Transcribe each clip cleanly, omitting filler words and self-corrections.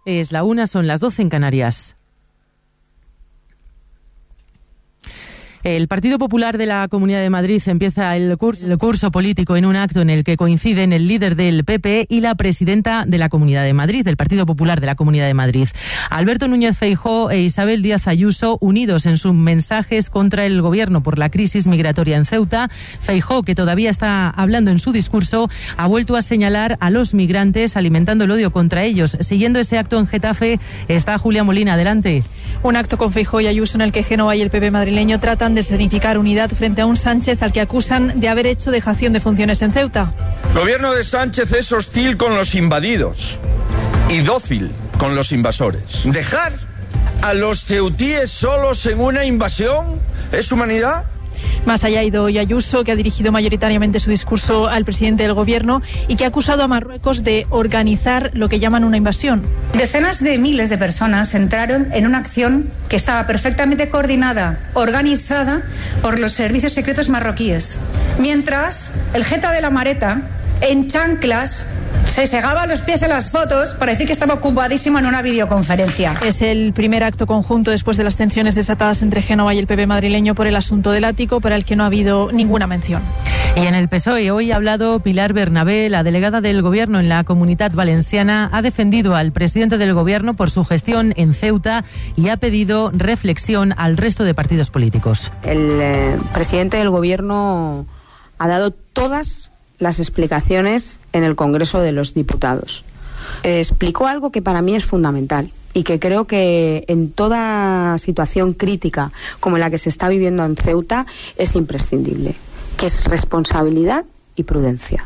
Es la 1, son las 12 en Canarias. El Partido Popular de la Comunidad de Madrid empieza el curso político en un acto en el que coinciden el líder del PP y la presidenta de la Comunidad de Madrid, del Partido Popular de la Comunidad de Madrid. Alberto Núñez Feijóo e Isabel Díaz Ayuso, unidos en sus mensajes contra el gobierno por la crisis migratoria en Ceuta. Feijóo, que todavía está hablando en su discurso, ha vuelto a señalar a los migrantes alimentando el odio contra ellos. Siguiendo ese acto en Getafe está Julia Molina. Adelante. Un acto con Feijóo y Ayuso en el que Génova y el PP madrileño tratan de escenificar unidad frente a un Sánchez al que acusan de haber hecho dejación de funciones en Ceuta. El gobierno de Sánchez es hostil con los invadidos y dócil con los invasores. ¿Dejar a los ceutíes solos en una invasión es humanidad? Más allá ha ido hoy Ayuso, que ha dirigido mayoritariamente su discurso al presidente del gobierno y que ha acusado a Marruecos de organizar lo que llaman una invasión. Decenas de miles de personas entraron en una acción que estaba perfectamente coordinada, organizada por los servicios secretos marroquíes. Mientras el jeta de la Mareta, en chanclas, se segaba los pies en las fotos para decir que estaba ocupadísimo en una videoconferencia. Es el primer acto conjunto después de las tensiones desatadas entre Génova y el PP madrileño por el asunto del ático, para el que no ha habido ninguna mención. Y en el PSOE hoy ha hablado Pilar Bernabé, la delegada del Gobierno en la Comunitat Valenciana. Ha defendido al presidente del Gobierno por su gestión en Ceuta y ha pedido reflexión al resto de partidos políticos. El presidente del Gobierno ha dado todas las explicaciones en el Congreso de los Diputados. Explicó algo que para mí es fundamental y que creo que en toda situación crítica como la que se está viviendo en Ceuta es imprescindible, que es responsabilidad y prudencia.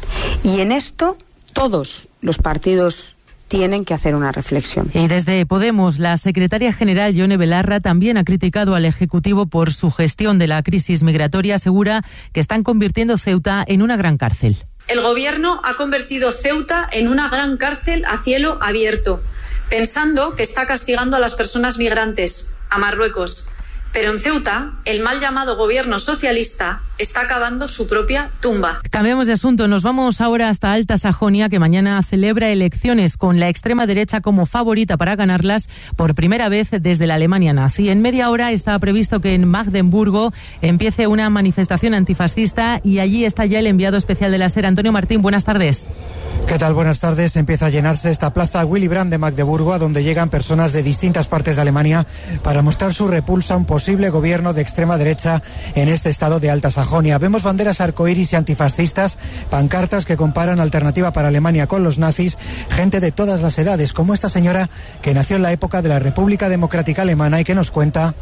Y en esto todos los partidos tienen que hacer una reflexión. Y desde Podemos, la secretaria general Yone Belarra también ha criticado al Ejecutivo por su gestión de la crisis migratoria. Asegura que están convirtiendo Ceuta en una gran cárcel. El Gobierno ha convertido Ceuta en una gran cárcel a cielo abierto, pensando que está castigando a las personas migrantes, a Marruecos. Pero en Ceuta, el mal llamado gobierno socialista está cavando su propia tumba. Cambiamos de asunto. Nos vamos ahora hasta Alta Sajonia, que mañana celebra elecciones con la extrema derecha como favorita para ganarlas por primera vez desde la Alemania nazi. En media hora está previsto que en Magdeburgo empiece una manifestación antifascista y allí está ya el enviado especial de la SER, Antonio Martín. Buenas tardes. ¿Qué tal? Buenas tardes. Empieza a llenarse esta plaza Willy Brandt de Magdeburgo, a donde llegan personas de distintas partes de Alemania para mostrar su repulsa a un posible gobierno de extrema derecha en este estado de Alta Sajonia. Vemos banderas arcoíris y antifascistas, pancartas que comparan Alternativa para Alemania con los nazis, gente de todas las edades, como esta señora que nació en la época de la República Democrática Alemana y que nos cuenta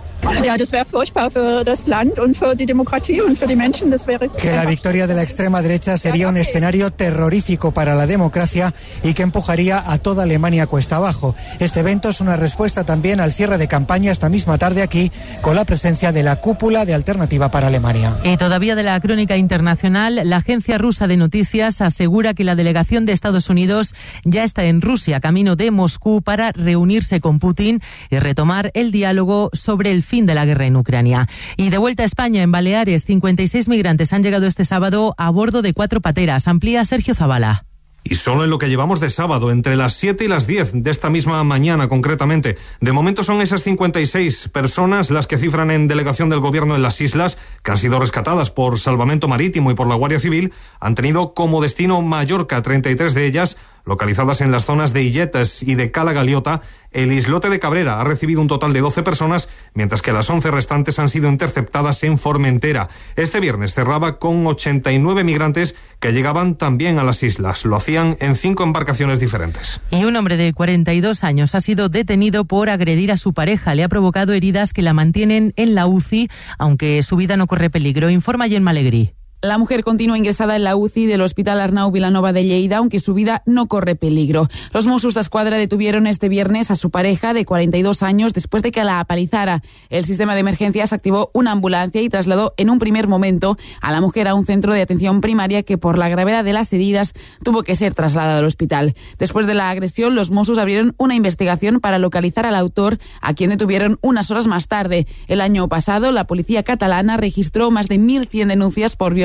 que la victoria de la extrema derecha sería un escenario terrorífico para la democracia y que empujaría a toda Alemania cuesta abajo. Este evento es una respuesta también al cierre de campaña esta misma tarde aquí, con la presencia de la cúpula de Alternativa para Alemania. Y todavía de la crónica internacional, la agencia rusa de noticias asegura que la delegación de Estados Unidos ya está en Rusia, camino de Moscú, para reunirse con Putin y retomar el diálogo sobre el fin de la guerra en Ucrania. Y de vuelta a España, en Baleares, 56 migrantes han llegado este sábado a bordo de 4 pateras. Amplía Sergio Zabala. Y solo en lo que llevamos de sábado, entre las 7 y las 10 de esta misma mañana concretamente. De momento son esas 56 personas las que cifran en delegación del gobierno en las islas, que han sido rescatadas por Salvamento Marítimo y por la Guardia Civil. Han tenido como destino Mallorca, 33 de ellas localizadas en las zonas de Illetes y de Cala Galiota. El islote de Cabrera ha recibido un total de 12 personas, mientras que las 11 restantes han sido interceptadas en Formentera. Este viernes cerraba con 89 migrantes que llegaban también a las islas. Lo hacían en 5 embarcaciones diferentes. Y un hombre de 42 años ha sido detenido por agredir a su pareja. Le ha provocado heridas que la mantienen en la UCI, aunque su vida no corre peligro. Informa Gemma Alegrí. La mujer continúa ingresada en la UCI del Hospital Arnau Vilanova de Lleida, aunque su vida no corre peligro. Los Mossos d'Esquadra detuvieron este viernes a su pareja de 42 años después de que la apalizara. El sistema de emergencias activó una ambulancia y trasladó en un primer momento a la mujer a un centro de atención primaria que, por la gravedad de las heridas, tuvo que ser trasladada al hospital. Después de la agresión, los Mossos abrieron una investigación para localizar al autor, a quien detuvieron unas horas más tarde. El año pasado, la policía catalana registró más de 1.100 denuncias por violencia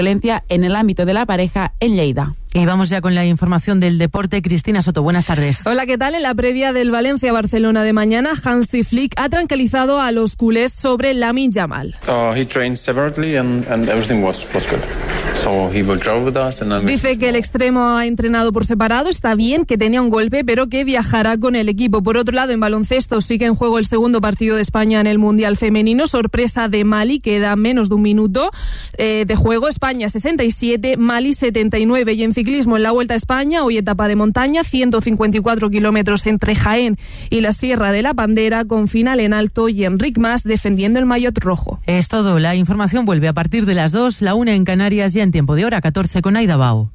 violencia en el ámbito de la pareja en Lleida. Y vamos ya con la información del deporte. Cristina Soto, buenas tardes. Hola, ¿qué tal? En la previa del Valencia-Barcelona de mañana, Hansi Flick ha tranquilizado a los culés sobre Lamine Yamal. He trained separately and everything was good. So he will travel with us and Dice que el extremo ha entrenado por separado, está bien, que tenía un golpe, pero que viajará con el equipo. Por otro lado, en baloncesto sigue en juego el segundo partido de España en el Mundial Femenino. Sorpresa de Mali, queda menos de un minuto de juego. España 67, Mali 79. Y en ciclismo, en la Vuelta a España, hoy etapa de montaña, 154 kilómetros entre Jaén y la Sierra de la Bandera, con final en alto y Enric Mas defendiendo el maillot rojo. Es todo. La información vuelve a partir de las 2, la 1 en Canarias, ya en tiempo de hora 14 con Aida Bao.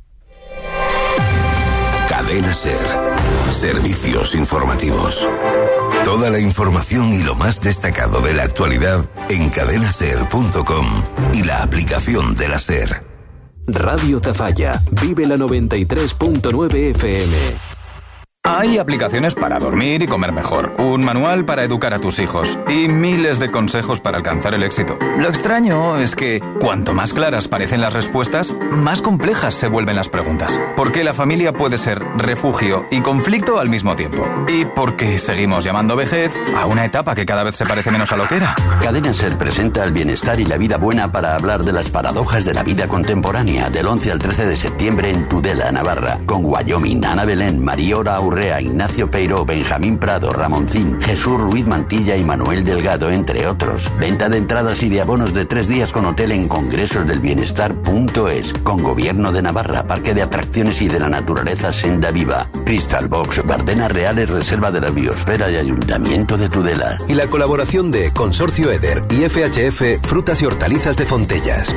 Cadena SER. Servicios informativos. Toda la información y lo más destacado de la actualidad en cadenaser.com y la aplicación de la SER. Radio Tafalla. Vive la 93.9 FM. Hay aplicaciones para dormir y comer mejor, un manual para educar a tus hijos y miles de consejos para alcanzar el éxito. Lo extraño es que cuanto más claras parecen las respuestas, más complejas se vuelven las preguntas. Porque la familia puede ser refugio y conflicto al mismo tiempo. Y porque seguimos llamando vejez a una etapa que cada vez se parece menos a lo que era. Cadena SER presenta el bienestar y la vida buena para hablar de las paradojas de la vida contemporánea, del 11 al 13 de septiembre en Tudela, Navarra, con Wyoming, Ana Belén, Mariora Urrea, Ignacio Peiró, Benjamín Prado, Ramoncín, Jesús Ruiz Mantilla y Manuel Delgado, entre otros. Venta de entradas y de abonos de 3 días con hotel en congresosdelbienestar.es, con Gobierno de Navarra, Parque de Atracciones y de la Naturaleza Senda Viva, Crystal Box, Bardenas Reales, Reserva de la Biosfera y Ayuntamiento de Tudela. Y la colaboración de Consorcio Eder y FHF Frutas y Hortalizas de Fontellas.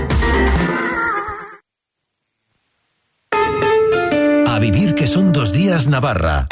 A vivir, que son 2 días Navarra.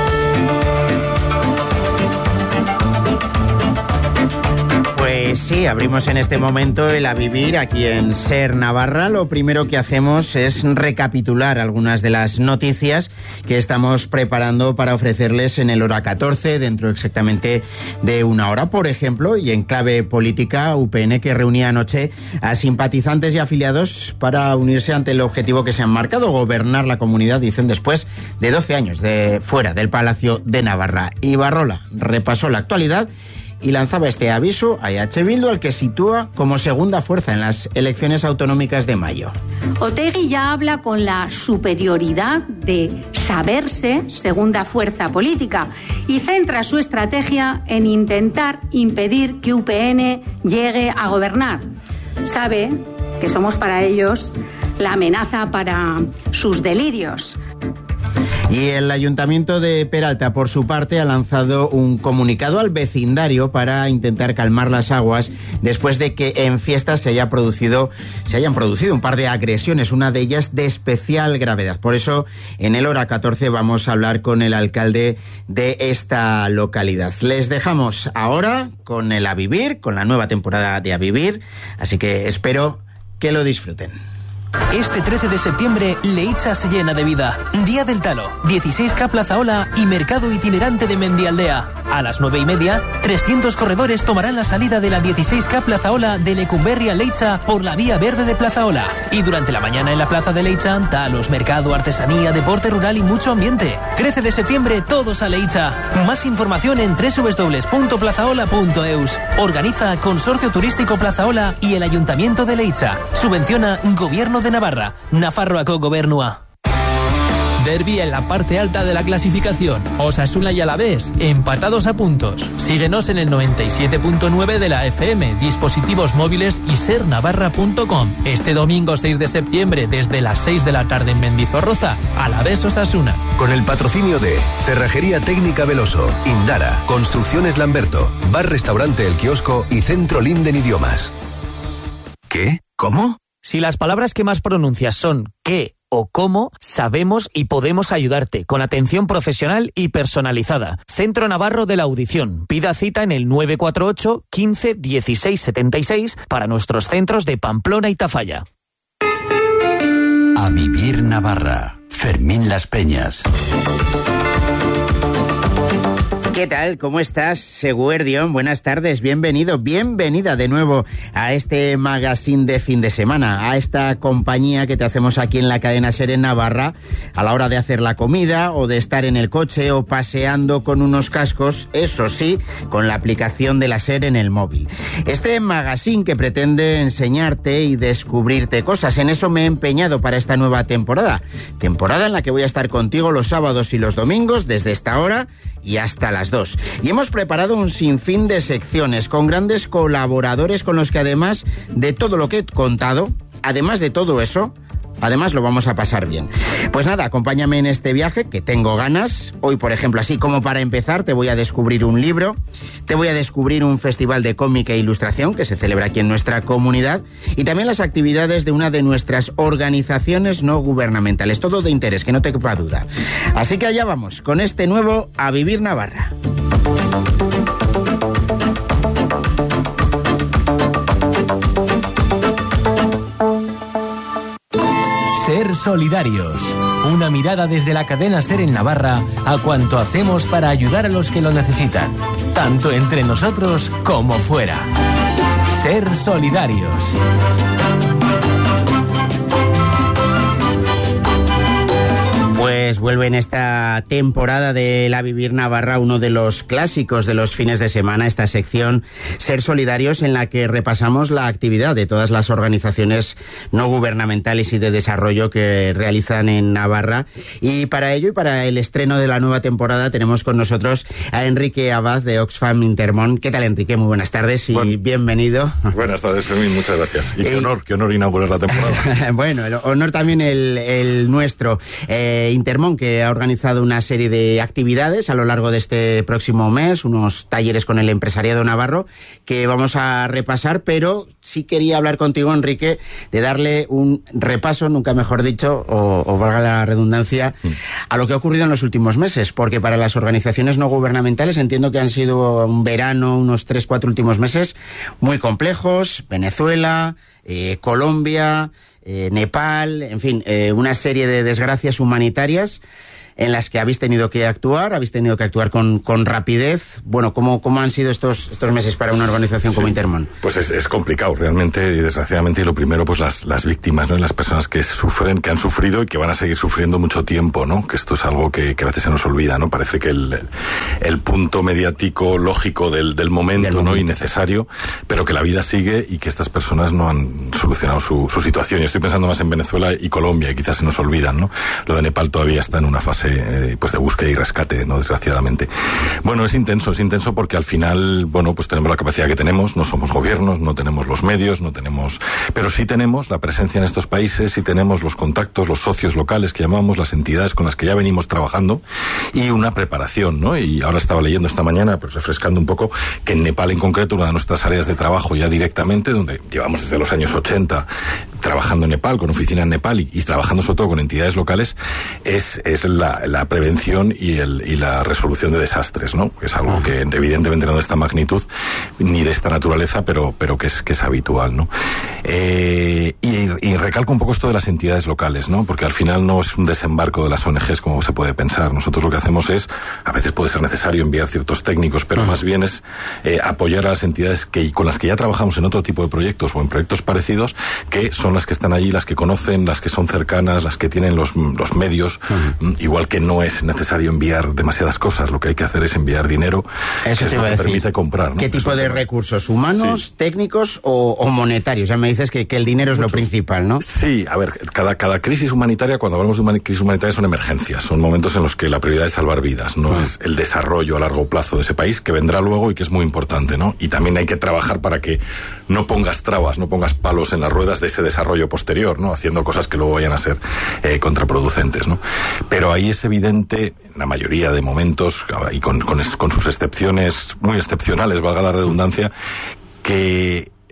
Pues sí, abrimos en este momento el A Vivir aquí en SER Navarra. Lo primero que hacemos es recapitular algunas de las noticias que estamos preparando para ofrecerles en el hora 14, dentro exactamente de 1 hora. Por ejemplo, y en clave política, UPN, que reunía anoche a simpatizantes y afiliados para unirse ante el objetivo que se han marcado: gobernar la comunidad, dicen, después de 12 años de fuera del Palacio de Navarra. Ibarrola repasó la actualidad y lanzaba este aviso a EH Bildu, al que sitúa como segunda fuerza en las elecciones autonómicas de mayo. Otegi ya habla con la superioridad de saberse segunda fuerza política y centra su estrategia en intentar impedir que UPN llegue a gobernar. Sabe que somos para ellos la amenaza para sus delirios. Y el Ayuntamiento de Peralta, por su parte, ha lanzado un comunicado al vecindario para intentar calmar las aguas después de que en fiestas se hayan producido un par de agresiones, una de ellas de especial gravedad. Por eso, en el hora 14 vamos a hablar con el alcalde de esta localidad. Les dejamos ahora con el A Vivir, con la nueva temporada de A Vivir, así que espero que lo disfruten. Este 13 de septiembre, Leitza se llena de vida. Día del Talo, 16K Plazaola y Mercado Itinerante de Mendialdea. A las 9:30, 300 corredores tomarán la salida de la 16K Plazaola de Lecumberri a Leitza por la Vía Verde de Plazaola. Y durante la mañana en la plaza de Leitza, talos, mercado, artesanía, deporte rural y mucho ambiente. 13 de septiembre, todos a Leitza. Más información en www.plazaola.eus. Organiza Consorcio Turístico Plazaola y el Ayuntamiento de Leitza. Subvenciona Gobierno de Navarra. Nafarroako Gobernua. Derbi en la parte alta de la clasificación. Osasuna y Alavés, empatados a puntos. Síguenos en el 97.9 de la FM, dispositivos móviles y sernavarra.com. Este domingo 6 de septiembre, desde las 6 de la tarde en Mendizorroza, Alavés Osasuna. Con el patrocinio de Cerrajería Técnica Veloso, Indara, Construcciones Lamberto, Bar Restaurante El Kiosco y Centro Linden Idiomas. ¿Qué? ¿Cómo? Si las palabras que más pronuncias son qué o cómo, sabemos y podemos ayudarte con atención profesional y personalizada. Centro Navarro de la Audición. Pida cita en el 948 15 16 76 para nuestros centros de Pamplona y Tafalla. A Vivir Navarra. Fermín Las Peñas. ¿Qué tal? ¿Cómo estás, Seguer Dion? Buenas tardes, bienvenido, bienvenida de nuevo a este magazine de fin de semana, a esta compañía que te hacemos aquí en la cadena SER en Navarra, a la hora de hacer la comida o de estar en el coche o paseando con unos cascos, eso sí, con la aplicación de la SER en el móvil. Este magazine que pretende enseñarte y descubrirte cosas, en eso me he empeñado para esta nueva temporada en la que voy a estar contigo los sábados y los domingos desde esta hora y hasta las 2. Y hemos preparado un sinfín de secciones con grandes colaboradores con los que además de todo lo que he contado, además de todo eso, además lo vamos a pasar bien. Pues nada, acompáñame en este viaje que tengo ganas. Hoy, por ejemplo, así como para empezar, te voy a descubrir un libro, te voy a descubrir un festival de cómic e ilustración que se celebra aquí en nuestra comunidad y también las actividades de una de nuestras organizaciones no gubernamentales. Todo de interés, que no te quepa duda. Así que allá vamos, con este nuevo A Vivir Navarra. Ser solidarios. Una mirada desde la cadena SER en Navarra a cuanto hacemos para ayudar a los que lo necesitan, tanto entre nosotros como fuera. Ser solidarios. Pues vuelve en esta temporada de La Vivir Navarra uno de los clásicos de los fines de semana, esta sección Ser Solidarios, en la que repasamos la actividad de todas las organizaciones no gubernamentales y de desarrollo que realizan en Navarra. Y para ello y para el estreno de la nueva temporada tenemos con nosotros a Enrique Abad de Oxfam Intermón. ¿Qué tal, Enrique? Muy buenas tardes y bienvenido. Buenas tardes, Fermín, muchas gracias. Y qué honor inaugurar la temporada. Bueno, el honor también el nuestro. Intermón, que ha organizado una serie de actividades a lo largo de este próximo mes, unos talleres con el empresariado navarro que vamos a repasar, pero sí quería hablar contigo, Enrique, de darle un repaso, nunca mejor dicho, o valga la redundancia, a lo que ha ocurrido en los últimos meses, porque para las organizaciones no gubernamentales entiendo que han sido un verano, unos 3-4 últimos meses muy complejos. Venezuela, Colombia, Nepal, en fin, una serie de desgracias humanitarias en las que habéis tenido que actuar con rapidez. Bueno, ¿cómo han sido estos meses para una organización como Intermón? Pues es complicado realmente y desgraciadamente, y lo primero, pues las víctimas, ¿no? Y las personas que sufren, que han sufrido y que van a seguir sufriendo mucho tiempo, ¿no? Que esto es algo que a veces se nos olvida, ¿no? Parece que el punto mediático lógico del momento, ¿no? Y necesario, pero que la vida sigue y que estas personas no han solucionado su situación. Y estoy pensando más en Venezuela y Colombia, y quizás se nos olvidan, ¿no? Lo de Nepal todavía está en una fase pues de búsqueda y rescate, ¿no? Desgraciadamente. Bueno, es intenso porque al final, bueno, pues tenemos la capacidad que tenemos, no somos gobiernos, no tenemos los medios, pero sí tenemos la presencia en estos países, sí tenemos los contactos, los socios locales que llamamos, las entidades con las que ya venimos trabajando y una preparación, ¿no? Y ahora estaba leyendo esta mañana, pues refrescando un poco, que en Nepal en concreto, una de nuestras áreas de trabajo ya directamente, donde llevamos desde los años 80 trabajando en Nepal, con oficina en Nepal y trabajando sobre todo con entidades locales, es la prevención y la resolución de desastres, ¿no? Que es algo que evidentemente no de esta magnitud ni de esta naturaleza, pero que es habitual, ¿no? Y recalco un poco esto de las entidades locales, ¿no? Porque al final no es un desembarco de las ONGs como se puede pensar. Nosotros lo que hacemos es, a veces puede ser necesario enviar ciertos técnicos, pero más bien es apoyar a las entidades con las que ya trabajamos en otro tipo de proyectos o en proyectos parecidos, que son las que están allí, las que conocen, las que son cercanas, las que tienen los medios, igual que no es necesario enviar demasiadas cosas, lo que hay que hacer es enviar dinero, eso que es lo que permite comprar, ¿no? ¿Qué tipo de recursos? ¿Humanos, técnicos o monetarios? Ya me dices que el dinero es lo principal, ¿no? Sí, a ver, cada crisis humanitaria, cuando hablamos de una crisis humanitaria, son emergencias, son momentos en los que la prioridad es salvar vidas, no es el desarrollo a largo plazo de ese país, que vendrá luego y que es muy importante, ¿no? Y también hay que trabajar para que no pongas trabas, no pongas palos en las ruedas de ese desarrollo posterior, ¿no? Haciendo cosas que luego vayan a ser contraproducentes, ¿no? Pero ahí es evidente, en la mayoría de momentos, y con sus excepciones muy excepcionales, valga la redundancia, que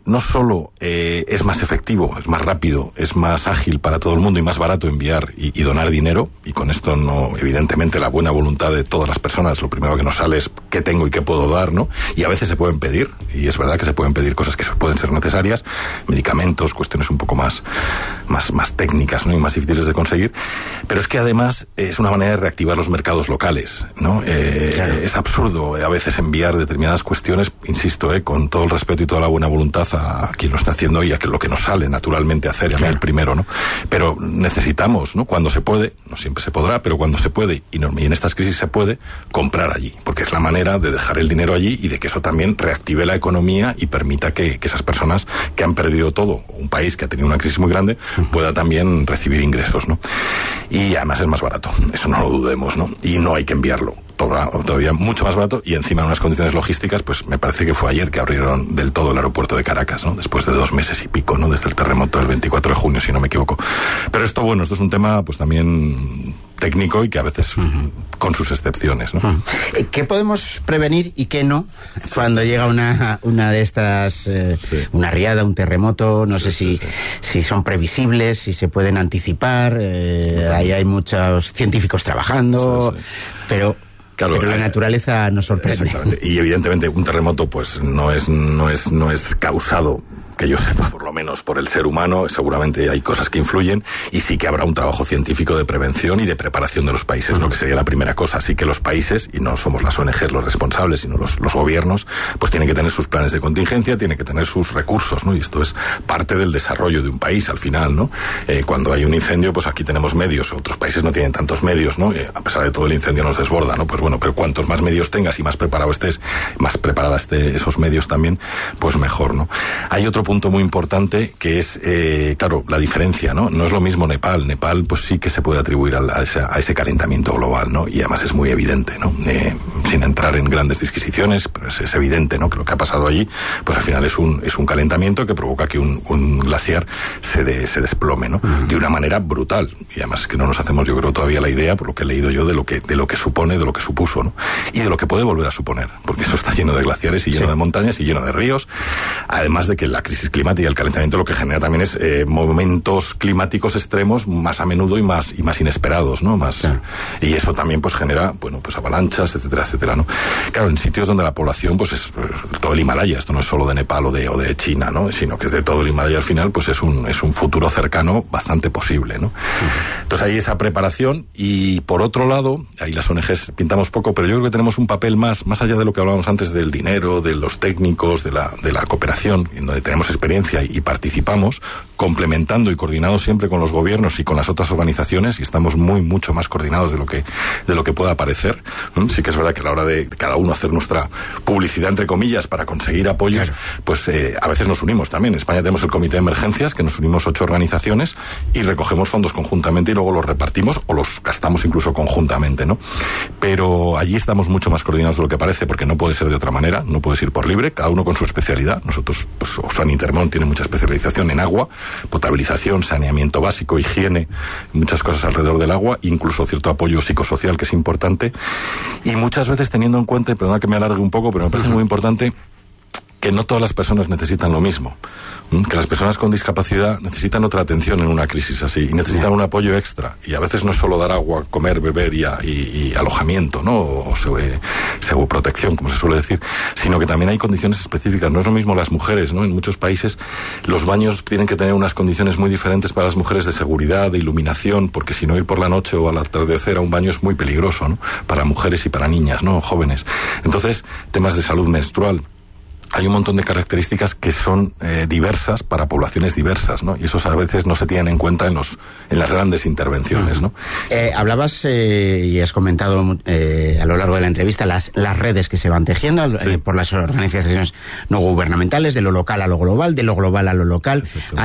no solo es más efectivo, es más rápido, es más ágil para todo el mundo y más barato enviar y donar dinero, y con esto no, evidentemente la buena voluntad de todas las personas, lo primero que nos sale es qué tengo y qué puedo dar, ¿no? Y a veces se pueden pedir, y es verdad que se pueden pedir cosas que pueden ser necesarias, medicamentos, cuestiones un poco más técnicas, ¿no? Y más difíciles de conseguir, pero es que además es una manera de reactivar los mercados locales, ¿no? Claro. Es absurdo a veces enviar determinadas cuestiones, insisto, con todo el respeto y toda la buena voluntad a quien lo está haciendo y a que lo que nos sale naturalmente hacer, y a mí el primero, ¿no? Pero necesitamos, ¿no? Cuando se puede, no siempre se podrá, pero cuando se puede, y en estas crisis se puede, comprar allí, porque es la manera de dejar el dinero allí y de que eso también reactive la economía y permita que esas personas que han perdido todo, un país que ha tenido una crisis muy grande, pueda también recibir ingresos, ¿no? Y además es más barato, eso no lo dudemos, ¿no? Y no hay que enviarlo todavía mucho más barato, y encima en unas condiciones logísticas, pues me parece que fue ayer que abrieron del todo el aeropuerto de Caracas, ¿no? Después de 2 meses y pico, ¿no? Desde el terremoto del 24 de junio, si no me equivoco. Pero esto es un tema pues también técnico y que a veces con sus excepciones, ¿no? ¿Qué podemos prevenir y qué no cuando llega una de estas, una riada, un terremoto? No sé si son previsibles, si se pueden anticipar. Ahí hay muchos científicos trabajando, pero... Claro, pero la naturaleza nos sorprende. Exactamente. Y evidentemente un terremoto pues no es causado, que yo sepa, por lo menos por el ser humano. Seguramente hay cosas que influyen, y sí que habrá un trabajo científico de prevención y de preparación de los países, ¿no? Que sería la primera cosa. Así que los países, y no somos las ONGs los responsables, sino los gobiernos, pues tienen que tener sus planes de contingencia, tienen que tener sus recursos, ¿no? Y esto es parte del desarrollo de un país al final, ¿no? Cuando hay un incendio, pues aquí tenemos medios, otros países no tienen tantos medios, ¿no? A pesar de todo el incendio nos desborda, ¿no? Pues bueno, pero cuantos más medios tengas y más preparado estés, más preparada esté esos medios también, pues mejor, ¿no? Hay otro punto muy importante que es, claro, la diferencia, ¿no? No es lo mismo Nepal. Nepal, pues sí que se puede atribuir a ese calentamiento global, ¿no? Y además es muy evidente, ¿no? Sin entrar en grandes disquisiciones, pero es evidente, ¿no? Que lo que ha pasado allí, pues al final es un calentamiento que provoca que un glaciar se desplome, ¿no? De una manera brutal. Y además que no nos hacemos, yo creo, todavía la idea, por lo que he leído yo, de lo que supone, de lo que supuso, ¿no? Y de lo que puede volver a suponer, porque eso está lleno de glaciares y lleno de montañas y lleno de ríos, además de que la crisis climática y el calentamiento lo que genera también es momentos climáticos extremos más a menudo y más inesperados, ¿no? Y eso también pues genera, bueno, pues avalanchas, etcétera, etcétera, ¿no? Claro, en sitios donde la población pues es todo el Himalaya, esto no es solo de Nepal o de China, ¿no? Sino que es de todo el Himalaya al final, pues es un futuro cercano bastante posible, ¿no? Entonces hay esa preparación, y por otro lado, ahí las ONGs pintamos poco, pero yo creo que tenemos un papel más allá de lo que hablábamos antes del dinero, de los técnicos, de la cooperación, en donde tenemos experiencia y participamos, complementando y coordinados siempre con los gobiernos y con las otras organizaciones, y estamos mucho más coordinados de lo que pueda parecer. Sí que es verdad que a la hora de cada uno hacer nuestra publicidad, entre comillas, para conseguir apoyos, claro, pues a veces nos unimos también. En España tenemos el Comité de Emergencias, que nos unimos 8 organizaciones y recogemos fondos conjuntamente y luego los repartimos o los gastamos incluso conjuntamente, ¿no? Pero allí estamos mucho más coordinados de lo que parece, porque no puede ser de otra manera, no puedes ir por libre, cada uno con su especialidad. Nosotros, pues Oxfam Intermón tiene mucha especialización en agua, potabilización, saneamiento básico, higiene, muchas cosas alrededor del agua, incluso cierto apoyo psicosocial que es importante, y muchas veces teniendo en cuenta, y perdona que me alargue un poco, pero me parece muy importante, que no todas las personas necesitan lo mismo, que las personas con discapacidad necesitan otra atención en una crisis así, y necesitan un apoyo extra, y a veces no es solo dar agua, comer, beber y alojamiento, ¿no? O protección, como se suele decir, sino que también hay condiciones específicas. No es lo mismo las mujeres, ¿no? En muchos países los baños tienen que tener unas condiciones muy diferentes para las mujeres, de seguridad, de iluminación, porque si no, ir por la noche o al atardecer a un baño es muy peligroso, ¿no? Para mujeres y para niñas, ¿no? Jóvenes. Entonces, temas de salud menstrual. Hay un montón de características que son diversas para poblaciones diversas, ¿no? Y esos a veces no se tienen en cuenta en las grandes intervenciones, ¿no? Hablabas y has comentado a lo largo de la entrevista las redes que se van tejiendo por las organizaciones no gubernamentales, de lo local a lo global, de lo global a lo local.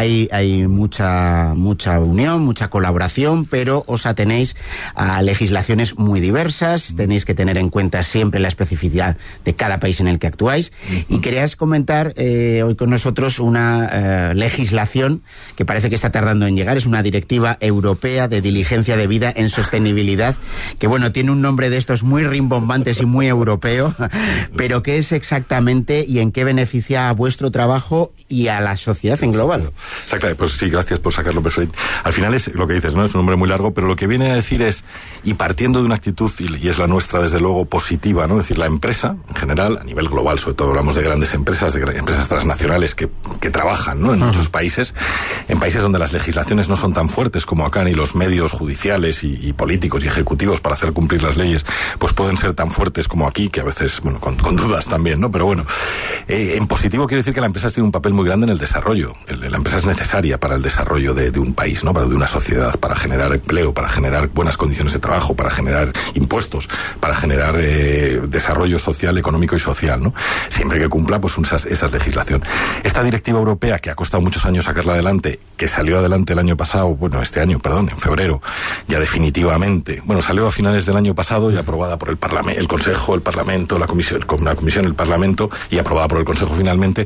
Hay mucha unión, mucha colaboración, pero os atenéis a legislaciones muy diversas, tenéis que tener en cuenta siempre la especificidad de cada país en el que actuáis, y querías comentar hoy con nosotros una legislación que parece que está tardando en llegar. Es una directiva europea de diligencia de vida en sostenibilidad, que bueno, tiene un nombre de estos muy Exactamente, pues sí, gracias por sacarlo. Al final es lo que dices, ¿no? Es un nombre muy largo, pero lo que viene a decir es, y partiendo de una actitud, y es la nuestra desde luego positiva, ¿no? Es decir, la empresa, en general, a nivel global, sobre todo hablamos de grandes empresas, de empresas transnacionales que trabajan, ¿no? En muchos países, en países donde las legislaciones no son tan fuertes como acá, ni los medios judiciales y políticos y ejecutivos para hacer cumplir las leyes, pues pueden ser tan fuertes como aquí, que a veces, bueno, con dudas también, ¿no? Pero bueno, en positivo quiero decir que la empresa tiene un papel muy grande en el desarrollo. La empresa es necesaria para el desarrollo de un país, ¿no? De una sociedad, para generar empleo, para generar buenas condiciones de trabajo, para generar impuestos, para generar desarrollo social, económico y social, ¿no? Siempre que cumpla, pues esa legislación. Esta directiva europea, que ha costado muchos años sacarla adelante, que salió adelante este año, en febrero, ya definitivamente, salió a finales del año pasado y aprobada por el Parlamento, el Consejo, el Parlamento, la Comisión, el Parlamento, y aprobada por el Consejo finalmente,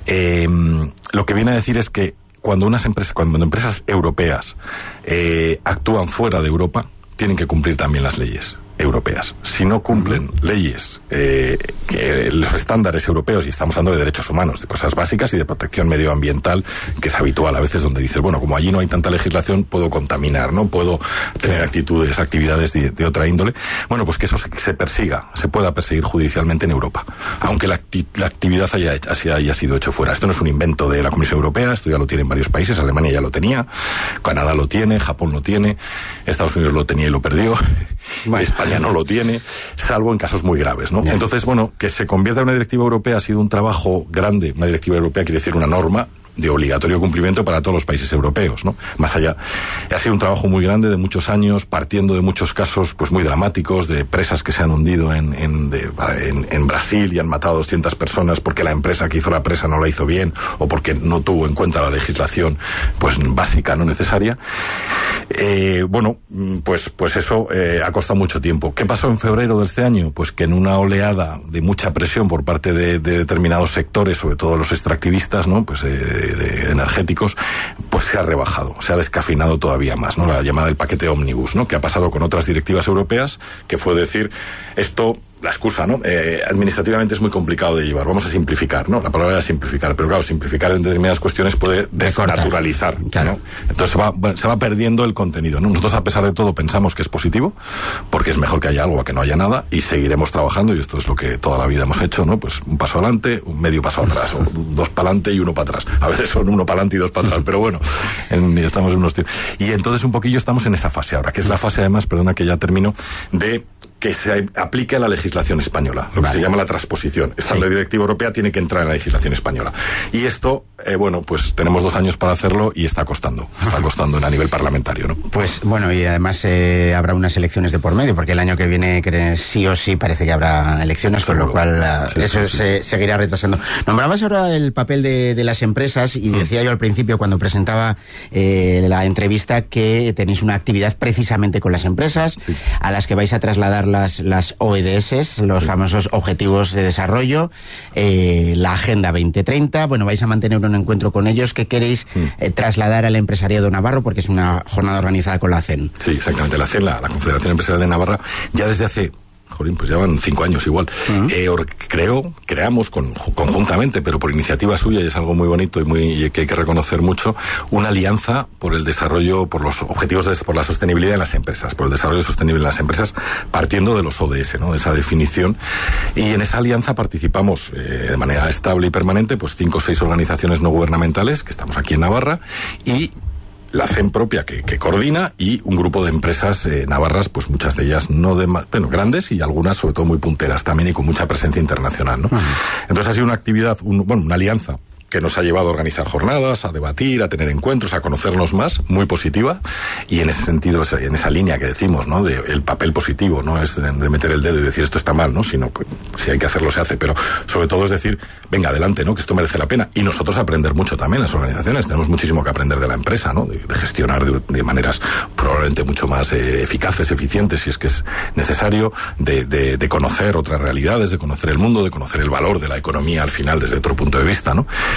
lo que viene a decir es que cuando empresas europeas actúan fuera de Europa, tienen que cumplir también las leyes europeas. Si no cumplen leyes, los estándares europeos, y estamos hablando de derechos humanos, de cosas básicas y de protección medioambiental, que es habitual a veces, donde dices, como allí no hay tanta legislación, puedo contaminar, ¿no? Puedo tener actividades de otra índole. Pues que eso se pueda perseguir judicialmente en Europa, aunque la actividad haya sido hecho fuera. Esto no es un invento de la Comisión Europea, esto ya lo tienen varios países. Alemania ya lo tenía, Canadá lo tiene, Japón lo tiene, Estados Unidos lo tenía y lo perdió, España no lo tiene, salvo en casos muy graves, ¿no? Entonces, que se convierta en una directiva europea ha sido un trabajo grande. Una directiva europea quiere decir una norma de obligatorio cumplimiento para todos los países europeos, ¿no? Más allá, ha sido un trabajo muy grande de muchos años, partiendo de muchos casos pues muy dramáticos, de presas que se han hundido en Brasil y han matado a 200 personas porque la empresa que hizo la presa no la hizo bien o porque no tuvo en cuenta la legislación pues básica, no necesaria. Pues eso ha costado mucho tiempo. ¿Qué pasó en febrero de este año? Pues que en una oleada de mucha presión por parte de determinados sectores, sobre todo los extractivistas, ¿no? Pues de energéticos, pues se ha rebajado, se ha descafeinado todavía más, ¿no? La llamada del paquete ómnibus, ¿no? Que ha pasado con otras directivas europeas, que fue decir, esto, la excusa, ¿no? Administrativamente es muy complicado de llevar, vamos a simplificar, ¿no? La palabra es simplificar, pero claro, simplificar en determinadas cuestiones puede desnaturalizar, ¿no? Entonces se va perdiendo el contenido, ¿no? Nosotros, a pesar de todo, pensamos que es positivo, porque es mejor que haya algo a que no haya nada, y seguiremos trabajando, y esto es lo que toda la vida hemos hecho, ¿no? Pues un paso adelante, un medio paso atrás, o dos para adelante y uno para atrás. A veces son uno para adelante y dos para atrás, pero bueno, estamos en unos tiempos. Y entonces un poquillo estamos en esa fase ahora, que es la fase, además, perdona que ya termino, de que se aplique a la legislación española, lo que se llama la transposición. La directiva europea tiene que entrar en la legislación española. Y esto, pues tenemos 2 años para hacerlo y está costando a nivel parlamentario, ¿no? Pues bueno, y además habrá unas elecciones de por medio, porque el año que viene sí o sí parece que habrá elecciones, con lo cual se seguirá retrasando. Nombrabas ahora el papel de las empresas y decía yo al principio, cuando presentaba la entrevista, que tenéis una actividad precisamente con las empresas, a las que vais a trasladar las ODS, los famosos Objetivos de Desarrollo, la Agenda 2030. Vais a mantener un encuentro con ellos. ¿Qué queréis trasladar al empresariado navarro? Porque es una jornada organizada con la CEN. Sí, exactamente. La CEN, la Confederación Empresarial de Navarra, ya desde hace... pues llevan 5 años igual. Creamos conjuntamente, pero por iniciativa suya, y es algo muy bonito y que hay que reconocer mucho, una alianza por el desarrollo, por los objetivos, por la sostenibilidad en las empresas, por el desarrollo sostenible en las empresas, partiendo de los ODS, ¿no? De esa definición. Y en esa alianza participamos de manera estable y permanente, pues 5 o 6 organizaciones no gubernamentales, que estamos aquí en Navarra, y la CEN propia que coordina, y un grupo de empresas navarras, pues muchas de ellas grandes, y algunas sobre todo muy punteras también y con mucha presencia internacional, ¿no? Entonces ha sido una actividad, una alianza que nos ha llevado a organizar jornadas, a debatir, a tener encuentros, a conocernos más, muy positiva, y en ese sentido, en esa línea que decimos, ¿no? De el papel positivo, no es de meter el dedo y decir esto está mal, ¿no? Sino que si hay que hacerlo se hace, pero sobre todo es decir, venga, adelante, ¿no? Que esto merece la pena, y nosotros aprender mucho también, las organizaciones, tenemos muchísimo que aprender de la empresa, ¿no? De gestionar de maneras probablemente mucho más eficaces, eficientes, si es que es necesario, de conocer otras realidades, de conocer el mundo, de conocer el valor de la economía al final desde otro punto de vista, ¿no?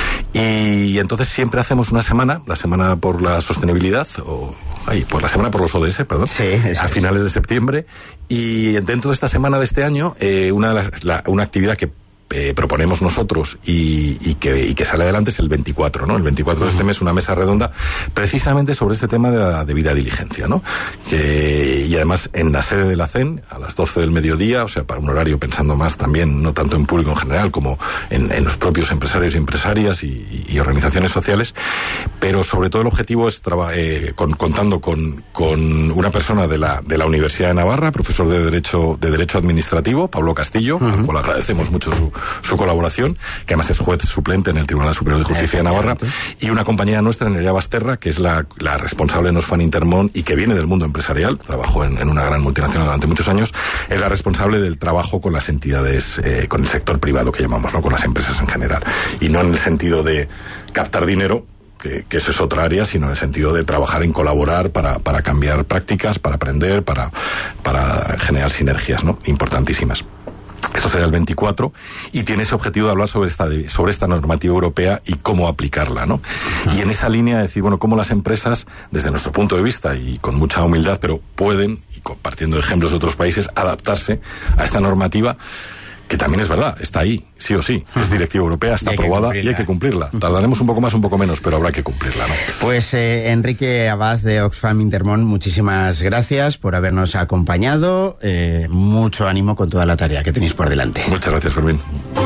Y entonces siempre hacemos una semana, la semana por la sostenibilidad, pues la semana por los ODS, perdón, a finales de septiembre, y dentro de esta semana de este año, una actividad que proponemos nosotros y que sale adelante es el 24, ¿no? El 24 de este mes, una mesa redonda precisamente sobre este tema de la debida diligencia, ¿no? Y además en la sede de la CEN, a las 12 del mediodía, o sea, para un horario pensando más también, no tanto en público en general, como en los propios empresarios y empresarias y organizaciones sociales, pero sobre todo el objetivo es contando con una persona de la Universidad de Navarra, profesor de Derecho Administrativo, Pablo Castillo, al cual agradecemos mucho su colaboración, que además es juez suplente en el Tribunal Superior de Justicia de Navarra, y una compañera nuestra, Nerea Basterra, que es la responsable en Osfan Intermón y que viene del mundo empresarial, trabajó en una gran multinacional durante muchos años, es la responsable del trabajo con las entidades, con el sector privado que llamamos, ¿no? Con las empresas en general, y no en el sentido de captar dinero, que eso es otra área, sino en el sentido de trabajar en colaborar para cambiar prácticas, para aprender, para generar sinergias, ¿no? Importantísimas. Esto será el 24 y tiene ese objetivo de hablar sobre esta normativa europea y cómo aplicarla, ¿no? Y en esa línea de decir, bueno, cómo las empresas, desde nuestro punto de vista y con mucha humildad, pero pueden, y compartiendo ejemplos de otros países, adaptarse a esta normativa, que también es verdad, está ahí, sí o sí, es directiva europea, está aprobada y hay que cumplirla. Tardaremos un poco más, un poco menos, pero habrá que cumplirla, ¿no? Pues Enrique Abad de Oxfam Intermón, muchísimas gracias por habernos acompañado, mucho ánimo con toda la tarea que tenéis por delante. Muchas gracias, Fermín.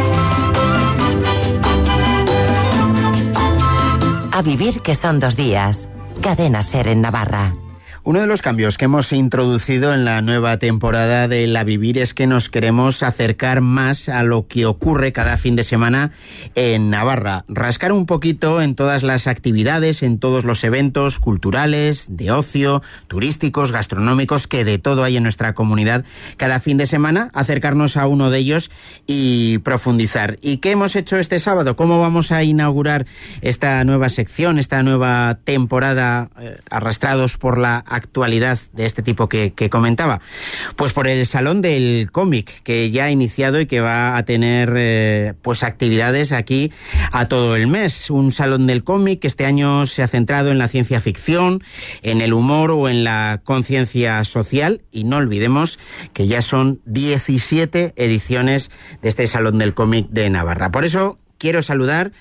A vivir que son 2 días. Cadena SER en Navarra. Uno de los cambios que hemos introducido en la nueva temporada de La Vivir es que nos queremos acercar más a lo que ocurre cada fin de semana en Navarra. Rascar un poquito en todas las actividades, en todos los eventos culturales, de ocio, turísticos, gastronómicos, que de todo hay en nuestra comunidad cada fin de semana, acercarnos a uno de ellos y profundizar. ¿Y qué hemos hecho este sábado? ¿Cómo vamos a inaugurar esta nueva sección, esta nueva temporada, arrastrados por la actualidad de este tipo que comentaba? Pues por el Salón del Cómic, que ya ha iniciado y que va a tener pues actividades aquí a todo el mes. Un Salón del Cómic que este año se ha centrado en la ciencia ficción, en el humor o en la conciencia social, y no olvidemos que ya son 17 ediciones de este Salón del Cómic de Navarra. Por eso quiero saludar